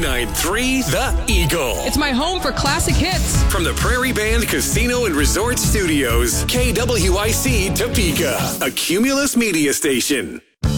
99.3 The Eagle. It's my home for classic hits. From the Prairie Band Casino and Resort Studios, KWIC Topeka, a Cumulus media station.